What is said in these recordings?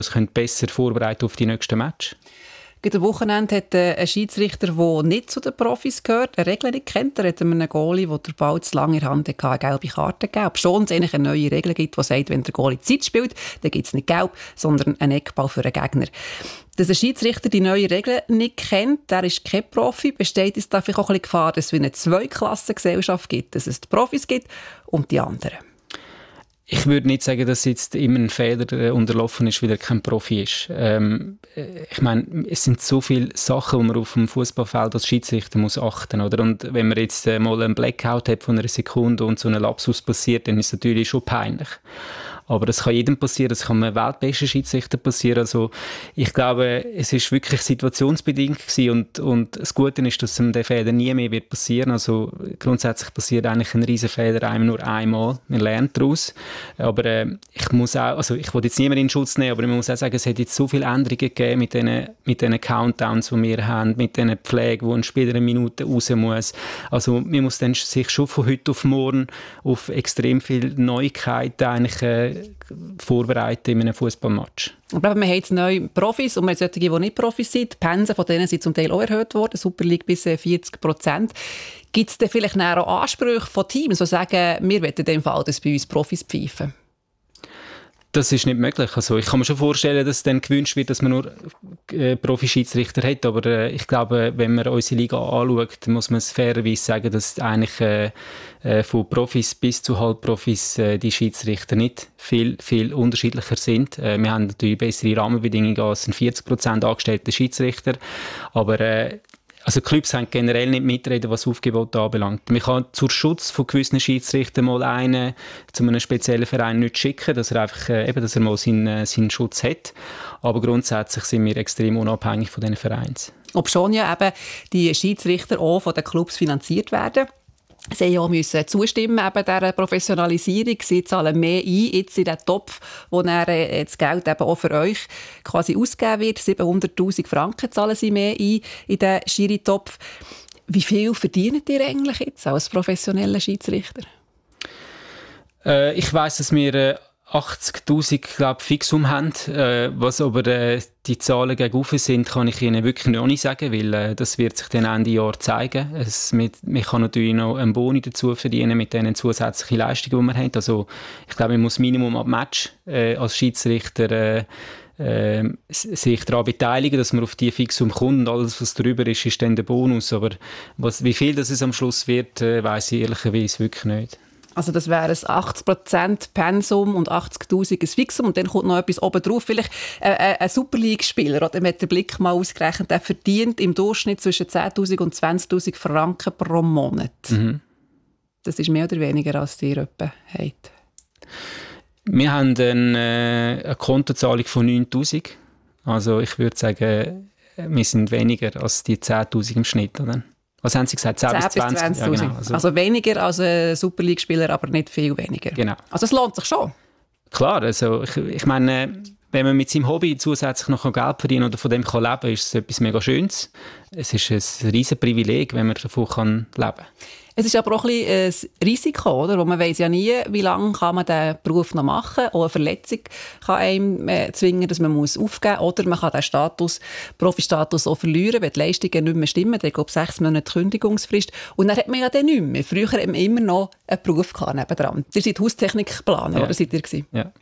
Es könnte besser vorbereiten auf die nächsten Matches. Am Wochenende hat ein Schiedsrichter, der nicht zu den Profis gehört, eine Regel nicht kennt. Er hat einem Goalie, der den Ball zu lange in der Hand hatte, eine gelbe Karte gegeben. Aber schon es eigentlich eine neue Regel gibt, die sagt, wenn der Goalie Zeit spielt, dann gibt es nicht gelb, sondern einen Eckball für den Gegner. Dass ein Schiedsrichter die neue Regel nicht kennt, der ist kein Profi, besteht es da vielleicht auch ein bisschen Gefahr, dass es eine Zweiklassengesellschaft gibt, dass es die Profis gibt und die anderen. Ich würde nicht sagen, dass jetzt immer ein Fehler unterlaufen ist, weil er kein Profi ist. Ich meine, es sind so viele Sachen, die man auf dem Fußballfeld als Schiedsrichter muss achten, oder? Und wenn man jetzt mal einen Blackout hat von einer Sekunde und so ein Lapsus passiert, dann ist es natürlich schon peinlich. Aber das kann jedem passieren, das kann einem weltbesten Schiedsrichter passieren. Also ich glaube, es ist wirklich situationsbedingt gewesen und das Gute ist, dass der Fehler nie mehr wird passieren. Also grundsätzlich passiert eigentlich ein riesen Fehler einem nur einmal. Man lernt daraus. Aber ich muss auch, also ich will jetzt niemanden in Schutz nehmen, aber ich muss auch sagen, es hat jetzt so viele Änderungen gegeben mit diesen Countdowns, die wir haben, mit diesen Pflegen, wo ein Spieler eine Minute raus muss. Also man muss dann sich schon von heute auf morgen auf extrem viele Neuigkeiten eigentlich vorbereiten in einem Fußballmatch. Aber wir haben jetzt neue Profis und wir haben solche, die nicht Profis sind. Die Pensen von denen sind zum Teil auch erhöht worden, Super League bis 40%. Gibt es denn vielleicht auch Ansprüche von Teams, die sagen, wir wollen in dem Fall, dass bei uns Profis pfeifen? Das ist nicht möglich. Also ich kann mir schon vorstellen, dass dann gewünscht wird, dass man nur Profi-Schiedsrichter hat. Aber ich glaube, wenn man unsere Liga anschaut, muss man es fairerweise sagen, dass eigentlich von Profis bis zu Halbprofis die Schiedsrichter nicht viel unterschiedlicher sind. Wir haben natürlich bessere Rahmenbedingungen als ein 40% angestellter Schiedsrichter. Aber also Clubs haben generell nicht mitreden, was Aufgebot anbelangt. Man kann zur Schutz von gewissen Schiedsrichtern mal einen zu einem speziellen Verein nicht schicken, dass er einfach dass er mal seinen Schutz hat. Aber grundsätzlich sind wir extrem unabhängig von diesen Vereinen. Obschon ja eben die Schiedsrichter auch von den Clubs finanziert werden. Sie müssen zustimmen eben dieser Professionalisierung. Sie zahlen mehr ein, jetzt in den Topf, wo dann das Geld eben auch für euch quasi ausgegeben wird. 700'000 Franken zahlen Sie mehr ein in den Schiri-Topf. Wie viel verdient ihr eigentlich jetzt als professioneller Schiedsrichter? Ich weiss, dass wir 80'000 Fixum haben. Was aber die Zahlen gegenüber sind, kann ich Ihnen wirklich noch nicht sagen, weil das wird sich dann Ende Jahr zeigen. Man kann natürlich noch einen Boni dazu verdienen mit den zusätzlichen Leistungen, die man hat. Also ich glaube, man muss Minimum ab Match als Schiedsrichter sich daran beteiligen, dass man auf die Fixum kommt und alles, was darüber ist, ist dann der Bonus. Aber wie viel das es am Schluss wird, weiss ich ehrlicherweise wirklich nicht. Also das wäre ein 80% Pensum und 80'000 ein Fixum und dann kommt noch etwas oben drauf. Vielleicht ein Super League-Spieler, oder man hat den Blick mal ausgerechnet, der verdient im Durchschnitt zwischen 10'000 und 20'000 Franken pro Monat. Mhm. Das ist mehr oder weniger, als ihr etwa habt. Wir haben eine Kontozahlung von 9'000. Also ich würde sagen, wir sind weniger als die 10'000 im Schnitt, oder? Was haben Sie gesagt? 10 bis 20'000? Ja, genau. Also weniger als ein Super League-Spieler, aber nicht viel weniger. Genau. Also es lohnt sich schon. Klar, also ich meine, wenn man mit seinem Hobby zusätzlich noch Geld verdienen oder von dem kann leben, ist es etwas mega Schönes. Es ist ein riesen Privileg, wenn man davon leben kann. Es ist aber auch ein bisschen ein Risiko, oder? Man weiss ja nie, wie lange kann man diesen Beruf noch machen. Auch eine Verletzung kann einem zwingen, dass man aufgeben muss. Oder man kann den Profi-Status auch verlieren, wenn die Leistungen nicht mehr stimmen. Dann gibt es 6 Monate Kündigungsfrist. Und dann hat man ja den nicht mehr. Früher hat man immer noch einen Beruf nebendran. Ihr seid Haustechnikplaner, ja. Oder seid ihr gewesen? Ja.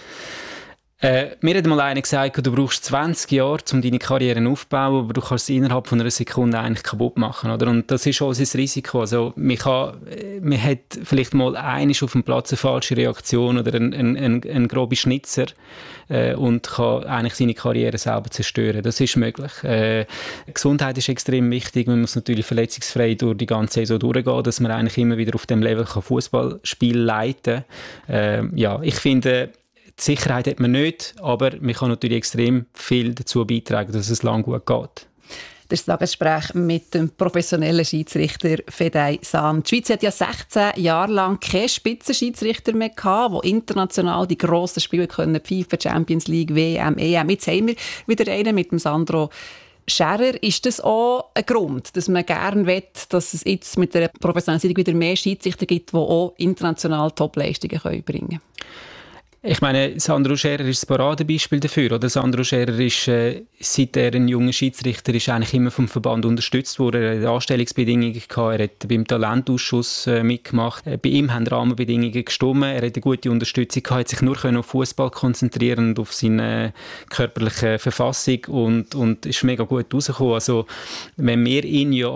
Mir hat mal einer gesagt, du brauchst 20 Jahre, um deine Karriere aufzubauen, aber du kannst es innerhalb von einer Sekunde eigentlich kaputt machen. Oder? Und das ist auch unser Risiko. Also, man hat vielleicht mal einmal auf dem Platz eine falsche Reaktion oder einen groben Schnitzer und kann eigentlich seine Karriere selber zerstören. Das ist möglich. Gesundheit ist extrem wichtig. Man muss natürlich verletzungsfrei durch die ganze Saison durchgehen, dass man eigentlich immer wieder auf dem Level Fußballspiel leiten kann. Ja, ich finde, die Sicherheit hat man nicht, aber man kann natürlich extrem viel dazu beitragen, dass es lang gut geht. Das Tagesgespräch mit dem professionellen Schiedsrichter Fedai San. Die Schweiz hat ja 16 Jahre lang keinen Spitzenschiedsrichter mehr gehabt, die international die grossen Spiele können pfeifen, Champions League, WM, EM. Jetzt haben wir wieder einen mit dem Sandro Scherer. Ist das auch ein Grund, dass man gerne will, dass es jetzt mit der Professionalisierung wieder mehr Schiedsrichter gibt, die auch international Top-Leistungen bringen können? Ich meine, Sandro Scherer ist das Paradebeispiel dafür. Oder? Sandro Scherer ist, seit er ein junger Schiedsrichter ist, eigentlich immer vom Verband unterstützt worden. Er hat Anstellungsbedingungen gehabt, er hat beim Talentausschuss mitgemacht. Bei ihm haben Rahmenbedingungen gestimmt. Er hat eine gute Unterstützung gehabt, hat sich nur auf Fußball konzentrieren und auf seine körperliche Verfassung und ist mega gut rausgekommen. Also, wenn wir ihn ja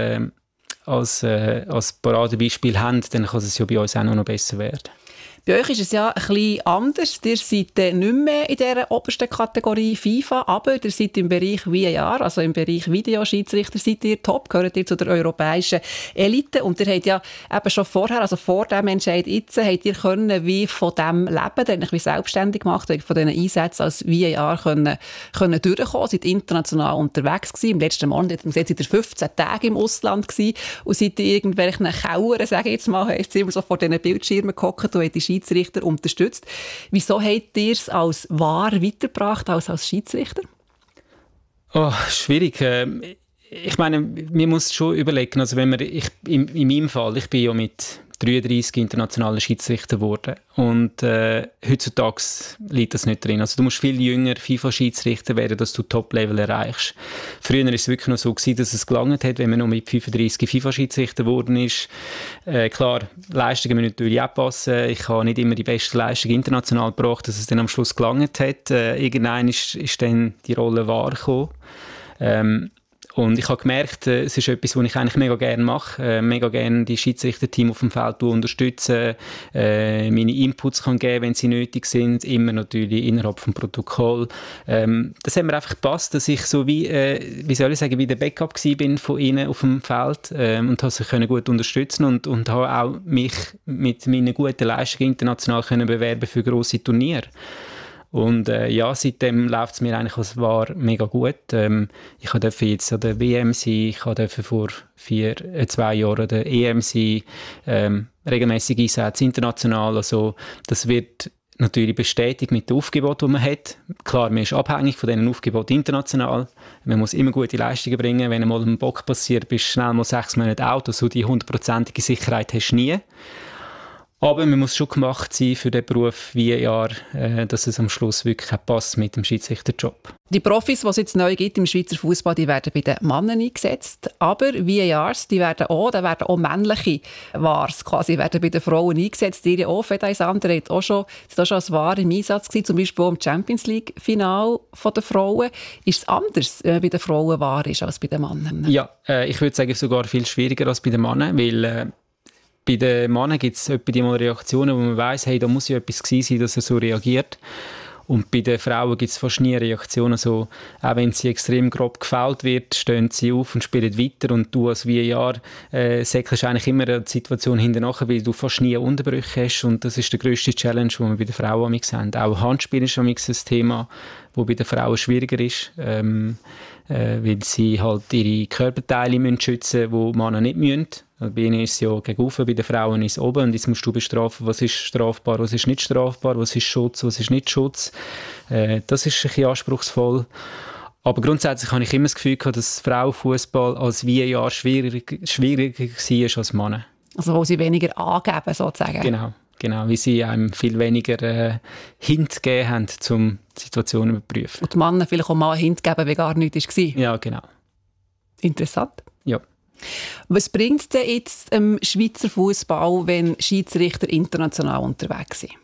als Paradebeispiel haben, dann kann es ja bei uns auch noch besser werden. Bei euch ist es ja ein bisschen anders. Ihr seid nicht mehr in dieser obersten Kategorie FIFA, aber ihr seid im Bereich VAR, also im Bereich Videoschiedsrichter, seid ihr top, gehört ihr zu der europäischen Elite. Und ihr habt ja eben schon vorher, also vor diesem Entscheid jetzt, habt ihr können wie von dem leben, ihr habt wie selbstständig gemacht, von diesen Einsätzen als VAR können durchkommen, seid international unterwegs gewesen. Im letzten Monat, seid ihr 15 Tage im Ausland gewesen und seid in irgendwelchen Kauern, sage ich jetzt mal, heisst es immer so vor diesen Bildschirmen gehockt und habt die Schiedsrichter unterstützt. Wieso habt ihr es als VAR weitergebracht als Schiedsrichter? Oh, schwierig. Ich meine, man muss schon überlegen, also wenn in meinem Fall, ich bin ja mit 33 internationalen Schiedsrichter geworden und heutzutage liegt das nicht drin. Also du musst viel jünger FIFA-Schiedsrichter werden, dass du Top-Level erreichst. Früher war es wirklich noch so gewesen, dass es gelangt hat, wenn man noch mit 35 FIFA-Schiedsrichter geworden ist. Klar, Leistungen müssen natürlich auch passen. Ich habe nicht immer die beste Leistung international gebracht, dass es dann am Schluss gelangt hat. Irgendwann ist dann die Rolle wahr gekommen. Und ich habe gemerkt, es ist etwas, was ich eigentlich mega gerne mache. Mega gerne die Schiedsrichterteam auf dem Feld unterstützen, meine Inputs kann geben, wenn sie nötig sind, immer natürlich innerhalb vom Protokoll. Das hat mir einfach gepasst, dass ich so wie soll ich sagen, wie der Backup bin von ihnen auf dem Feld und habe sie gut unterstützen und habe auch mich mit meinen guten Leistungen international können bewerben für grosse Turniere. Und seitdem läuft es mir eigentlich als VAR mega gut. Ich durfte jetzt an der WM sein, ich durfte vor 2 Jahren an der EM sein, regelmäßige Einsätze international. Also das wird natürlich bestätigt mit dem Aufgebot, das man hat. Klar, man ist abhängig von diesen Aufgeboten international. Man muss immer gute Leistungen bringen. Wenn einmal ein Bock passiert, bist du schnell mal 6 Monate out. Also die 100%ige Sicherheit hast du nie. Aber man muss schon gemacht sein für den Beruf VAR, dass es am Schluss wirklich auch passt mit dem Schiedsrichterjob. Die Profis, die es jetzt neu gibt im Schweizer Fußball, die werden bei den Männern eingesetzt. Aber VARs, da werden auch männliche VARs quasi werden bei den Frauen eingesetzt. Ihr auch, Fedai Sander, hat auch schon als VAR im Einsatz gewesen, zum Beispiel auch im Champions League-Final der Frauen. Ist es anders, wenn bei den Frauen VAR ist als bei den Männern? Ja, ich würde sagen, sogar viel schwieriger als bei den Männern, weil bei den Männern gibt es etwa die mal Reaktionen, wo man weiss, hey, da muss ja etwas gewesen sein, dass er so reagiert. Und bei den Frauen gibt es fast nie Reaktionen. So, auch wenn sie extrem grob gefoult wird, stehen sie auf und spielen weiter. Und du als VAR säckelst eigentlich immer die Situation hinterher, weil du fast nie Unterbrüche hast. Und das ist der grösste Challenge, den wir bei den Frauen sehen. Auch Handspiel ist ein Thema, das bei den Frauen schwieriger ist. Weil sie halt ihre Körperteile schützen müssen, die Männer nicht müssen. Bei ihnen ist es ja gegenüber, bei den Frauen ist es oben. Und jetzt musst du bestrafen, was ist strafbar, was ist nicht strafbar, was ist Schutz, was ist nicht Schutz. Das ist ein bisschen anspruchsvoll. Aber grundsätzlich habe ich immer das Gefühl gehabt, dass Frauenfußball als VAR schwieriger war als Männer. Also wo sie weniger angeben, sozusagen. Genau, wie sie einem viel weniger Hint gegeben haben, um Situationen zu prüfen. Und die Männer vielleicht auch mal einen Hint geben, wie gar nichts war. Ja, genau. Interessant. Ja. Was bringt es denn jetzt im Schweizer Fußball, wenn Schiedsrichter international unterwegs sind?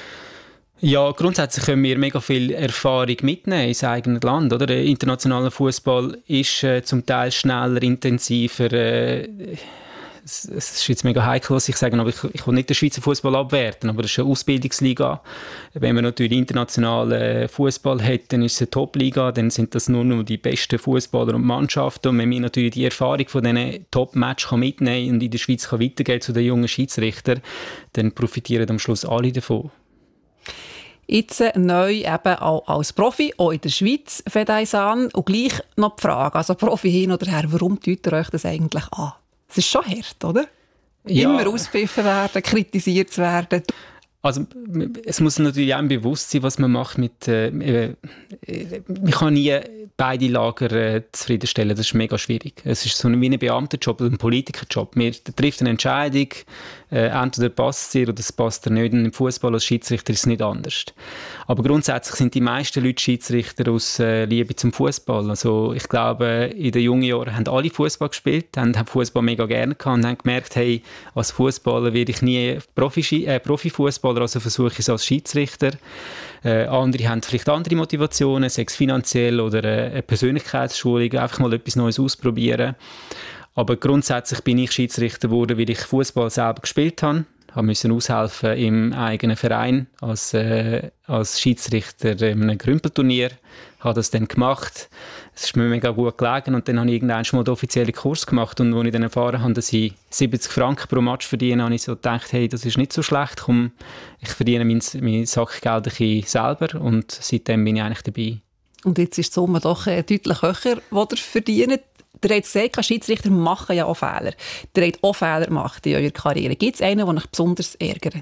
Ja, grundsätzlich können wir mega viel Erfahrung mitnehmen ins eigene Land. Oder? Der internationale Fußball ist zum Teil schneller, intensiver. Es ist jetzt mega heikel, was ich sage, aber ich will nicht den Schweizer Fußball abwerten, aber es ist eine Ausbildungsliga. Wenn man natürlich internationalen Fußball hat, dann ist es eine Top-Liga, dann sind das nur die besten Fußballer und Mannschaften. Und wenn man natürlich die Erfahrung von diesen Top-Match mitnehmen kann und in der Schweiz weitergehen zu den jungen Schiedsrichtern, dann profitieren am Schluss alle davon. Jetzt neu eben auch als Profi, auch in der Schweiz, Fedai San. Und gleich noch die Frage, also Profi hin oder her, warum tut ihr euch das eigentlich an? Es ist schon hart, oder? Ja. Immer auspfiffen werden, kritisiert zu werden. Also es muss natürlich auch bewusst sein, was man macht mit... man kann nie beide Lager zufriedenstellen, das ist mega schwierig. Es ist so wie ein Beamtenjob oder ein Politikerjob. Man trifft eine Entscheidung, Entweder passt es dir oder es passt dir nicht. Und im Fußball als Schiedsrichter ist es nicht anders. Aber grundsätzlich sind die meisten Leute Schiedsrichter aus Liebe zum Fußball. Also ich glaube, in den jungen Jahren haben alle Fußball gespielt, haben Fußball mega gerne gehabt und haben gemerkt, hey, als Fußballer werde ich nie Profifußballer, also versuche ich es als Schiedsrichter. Andere haben vielleicht andere Motivationen, sei es finanziell oder eine Persönlichkeitsschulung, einfach mal etwas Neues ausprobieren. Aber grundsätzlich bin ich Schiedsrichter geworden, weil ich Fußball selber gespielt habe. Ich musste aushelfen im eigenen Verein als Schiedsrichter in einem Grümpelturnier. Ich habe das dann gemacht. Es ist mir mega gut gelegen und dann habe ich irgendwann mal den offiziellen Kurs gemacht und als ich dann erfahren habe, dass ich 70 Franken pro Match verdiene, habe ich so gedacht, hey, das ist nicht so schlecht, komm, ich verdiene mein Sackgeld ein bisschen selber und seitdem bin ich eigentlich dabei. Und jetzt ist die Summe doch deutlich höher, die ihr verdient. Ihr habt gesagt, Schiedsrichter machen ja auch Fehler. Ihr habt auch Fehler gemacht in eurer Karriere. Gibt es einen, der euch besonders ärgert?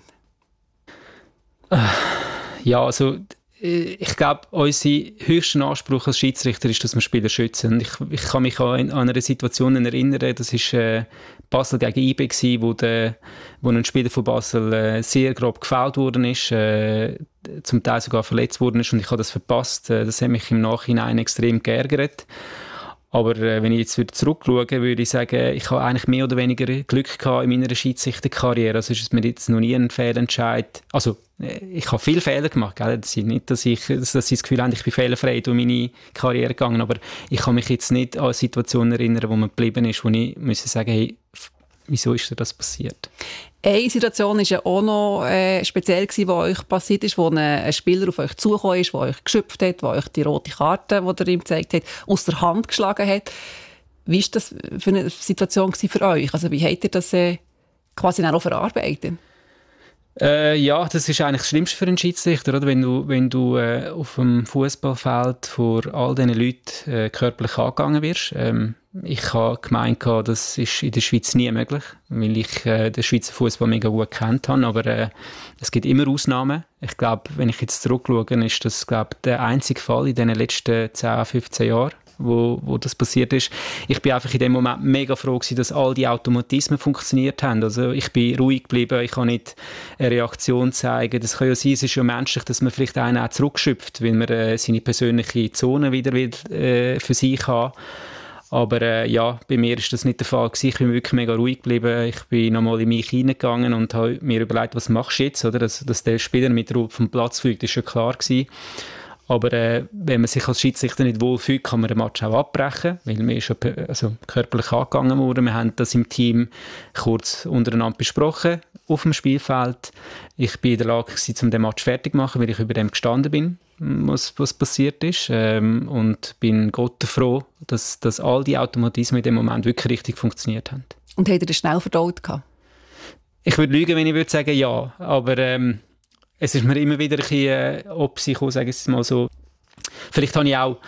Ja, also ich glaube, unser höchster Anspruch als Schiedsrichter ist, dass wir Spieler schützen. Und ich kann mich an eine Situation erinnern, das war Basel gegen IB, wo ein Spieler von Basel sehr grob gefoult worden ist, zum Teil sogar verletzt worden ist und ich habe das verpasst. Das hat mich im Nachhinein extrem geärgert. Aber wenn ich jetzt wieder zurückschaue, würde ich sagen, ich habe eigentlich mehr oder weniger Glück gehabt in meiner Schiedsrichterkarriere. Also ist es mir jetzt noch nie ein Fehlentscheid. Also ich habe viele Fehler gemacht. Gell? Das ist nicht, dass ich das Gefühl habe, ich bin fehlerfrei durch meine Karriere gegangen. Aber ich kann mich jetzt nicht an Situationen erinnern, wo man geblieben ist, wo ich muss sagen, hey, wieso ist dir das passiert? Eine Situation war ja auch noch speziell, die euch passiert ist, wo ein Spieler auf euch zugekommen ist, der euch geschöpft hat, der euch die rote Karte, die er ihm gezeigt hat, aus der Hand geschlagen hat. Wie war das für eine Situation für euch? Also wie habt ihr das quasi auch verarbeitet? Ja, das ist eigentlich das Schlimmste für einen Schiedsrichter, oder? Wenn du auf dem Fußballfeld vor all diesen Leuten körperlich angegangen wirst. Ich habe gemeint, das ist in der Schweiz nie möglich, weil ich den Schweizer Fußball mega gut kennt habe. Aber es gibt immer Ausnahmen. Ich glaube, wenn ich jetzt zurückschaue, ist das der einzige Fall in den letzten 10, 15 Jahren, wo das passiert ist. Ich bin einfach in dem Moment mega froh gewesen, dass all die Automatismen funktioniert haben. Also ich bin ruhig geblieben, ich kann nicht eine Reaktion zeigen. Das kann ja sein, es ist ja menschlich, dass man vielleicht einen auch zurückschöpft, weil man seine persönliche Zone wieder für sich hat. Aber ja, bei mir ist das nicht der Fall gewesen. Ich bin wirklich mega ruhig geblieben. Ich bin nochmal in mich hineingegangen und habe mir überlegt, was machst du jetzt? Oder? Dass der Spieler mit Ruhe vom Platz fliegt, ist schon klar gewesen. Aber wenn man sich als Schiedsrichter nicht wohlfühlt, kann man den Match auch abbrechen, weil mir ist schon körperlich angegangen wurde. Wir haben das im Team kurz untereinander besprochen auf dem Spielfeld. Ich bin in der Lage gewesen, um den Match fertig zu machen, weil ich über dem gestanden bin, was passiert ist. Und bin Gott froh, dass all die Automatismen in dem Moment wirklich richtig funktioniert haben. Und habt ihr das schnell verdaut gehabt? Ich würde lügen, wenn ich würde sagen ja, aber es ist mir immer wieder ein bisschen Opsi gekommen, sage ich es mal so. Vielleicht habe ich auch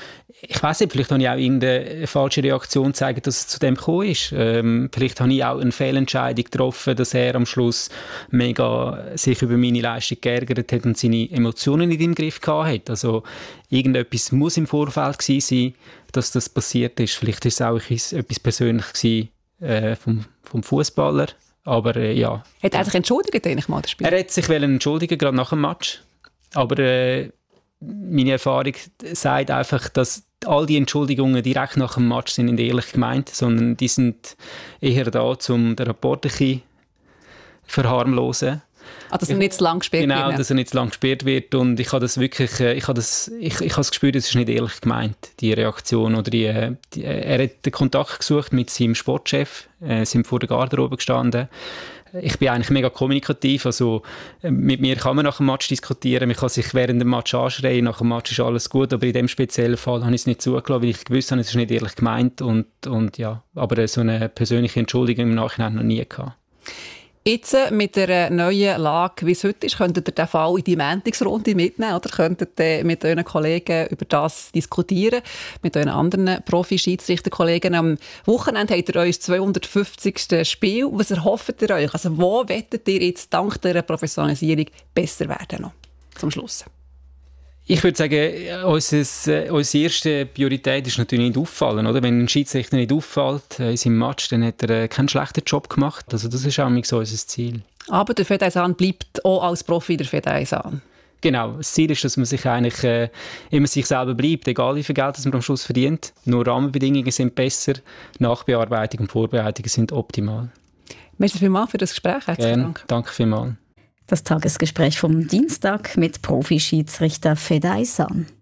irgendeine falsche Reaktion gezeigt, dass es zu dem gekommen ist. Vielleicht habe ich auch eine Fehlentscheidung getroffen, dass er am Schluss mega sich über meine Leistung geärgert hat und seine Emotionen nicht im Griff gehabt hat. Also irgendetwas muss im Vorfeld gewesen sein, dass das passiert ist. Vielleicht ist es auch etwas Persönliches vom Fußballer. Aber ja. Hat er sich entschuldigt, eigentlich mal, das Spiel? Er hat sich entschuldigen, gerade nach dem Match. Aber meine Erfahrung sagt einfach, dass all die Entschuldigungen direkt nach dem Match sind nicht ehrlich gemeint, sondern die sind eher da, um den Rapport ein bisschen verharmlosen. Dass er nicht zu lang gesperrt wird. Genau, dass er nicht zu lang gesperrt wird. Und ich habe das wirklich, ich habe das Gespür, das ist nicht ehrlich gemeint, die Reaktion. Oder er hat den Kontakt gesucht mit seinem Sportchef, sind vor der Garderobe gestanden. Ich bin eigentlich mega kommunikativ, also mit mir kann man nach dem Match diskutieren, man kann sich während dem Match anschreien, nach dem Match ist alles gut, aber in dem speziellen Fall habe ich es nicht zugelassen, weil ich gewusst habe, es ist nicht ehrlich gemeint und ja, aber so eine persönliche Entschuldigung im Nachhinein noch nie gehabt. Jetzt mit der neuen Lage, wie es heute ist, könntet ihr den Fall in die Mäntigsrunde mitnehmen oder könntet ihr mit euren Kollegen über das diskutieren, mit euren anderen Profi-Schiedsrichterkollegen. Am Wochenende habt ihr euer 250. Spiel. Was erhofft ihr euch? Also wo wettet ihr jetzt dank dieser Professionalisierung besser werden noch zum Schluss? Ich würde sagen, unsere erste Priorität ist natürlich nicht auffallen. Oder? Wenn ein Schiedsrichter nicht auffällt in seinem Match, dann hat er keinen schlechten Job gemacht. Also das ist auch so unser Ziel. Aber der Fedaysan bleibt auch als Profi der Fedaysan. Genau, das Ziel ist, dass man sich eigentlich immer sich selber bleibt, egal wie viel Geld das man am Schluss verdient. Nur Rahmenbedingungen sind besser, Nachbearbeitung und Vorbereitung sind optimal. Merci vielmals für das Gespräch. Gerne, danke vielmals. Das Tagesgespräch vom Dienstag mit Profi-Schiedsrichter Fedaysan.